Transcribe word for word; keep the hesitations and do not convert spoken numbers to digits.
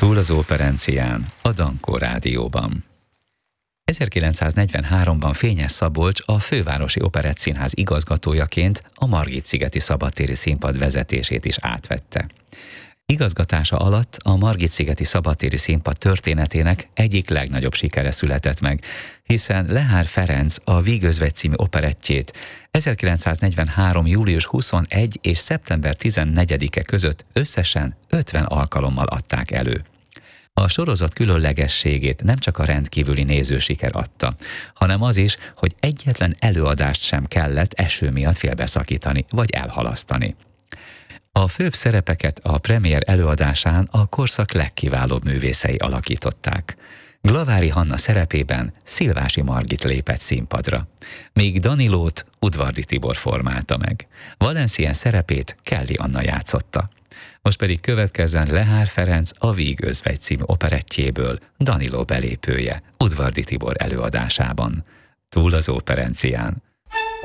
Túl az operencián, a Dankó Rádióban. ezerkilencszáznegyvenháromban Fényes Szabolcs a Fővárosi Operettszínház igazgatójaként a Margitszigeti Szabadtéri Színpad vezetését is átvette. Igazgatása alatt a Margitszigeti Szabadtéri Színpad történetének egyik legnagyobb sikere született meg, hiszen Lehár Ferenc a Vígözvegy című operettjét ezerkilencszáznegyvenhárom. július huszonegyedike és szeptember tizennegyedike között összesen ötven alkalommal adták elő. A sorozat különlegességét nem csak a rendkívüli nézősiker adta, hanem az is, hogy egyetlen előadást sem kellett eső miatt félbeszakítani vagy elhalasztani. A főbb szerepeket a premier előadásán a korszak legkiválóbb művészei alakították. Glavári Hanna szerepében Szilvási Margit lépett színpadra, míg Danilót Udvardi Tibor formálta meg. Valencien szerepét Kelly Anna játszotta. Most pedig következzen Lehár Ferenc a Vígözvegy című operettjéből Daniló belépője Udvardi Tibor előadásában. Túl az operencián.